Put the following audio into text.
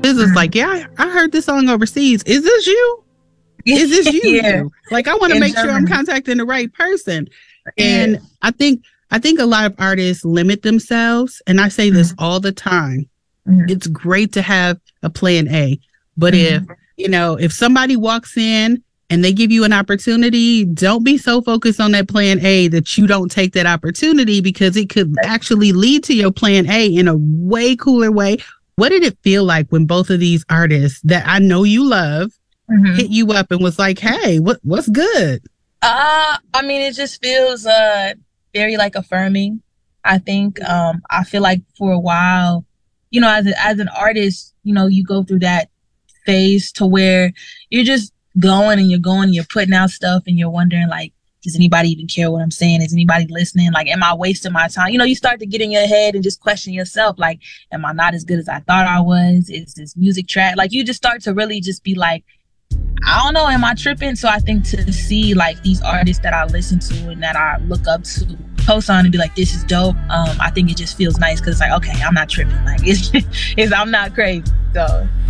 is like, yeah, I heard this song overseas. Is this you? Is this you? Yeah. Like, I want to make sure I'm contacting the right person. And I think a lot of artists limit themselves. And I say this all the time. It's great to have a plan A. But if somebody walks in and they give you an opportunity, don't be so focused on that plan A that you don't take that opportunity, because it could actually lead to your plan A in a way cooler way. What did it feel like when both of these artists that I know you love hit you up and was like, hey, what's good? I mean, it just feels very like affirming. I think I feel like for a while, as an artist, you go through that phase to where you're just going and you're putting out stuff and you're wondering, like, does anybody even care what I'm saying? Is anybody listening? Like, am I wasting my time? You start to get in your head and just question yourself, like, am I not as good as I thought I was? Is this music trash? Like, you just start to really just be like, I don't know, am I tripping? So I think to see like these artists that I listen to and that I look up to post on and be like, this is dope. I think it just feels nice because it's like, okay, I'm not tripping. Like, I'm not crazy. So